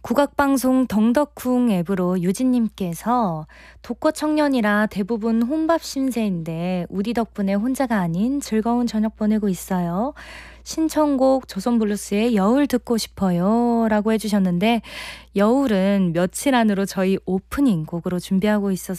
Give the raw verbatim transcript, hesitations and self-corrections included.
국악방송 덩덕쿵 앱으로 유진님께서 독거 청년이라 대부분 혼밥 신세인데 우디 덕분에 혼자가 아닌 즐거운 저녁 보내고 있어요. 신청곡 조선블루스의 여울 듣고 싶어요 라고 해주셨는데, 여울은 며칠 안으로 저희 오프닝 곡으로 준비하고 있어서